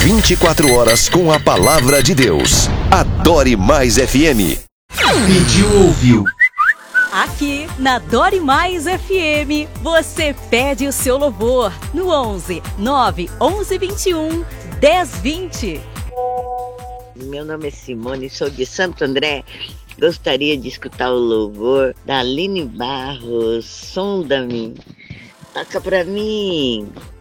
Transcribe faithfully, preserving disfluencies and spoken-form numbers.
vinte e quatro horas com a palavra de Deus. Adore Mais F M. Pediu, ouviu. Aqui na Dore Mais F M, você pede o seu louvor no onze, nove onze, vinte e um, dez, vinte. Meu nome é Simone, sou de Santo André. Gostaria de escutar o louvor da Aline Barros, Sonda-me. Toca pra mim.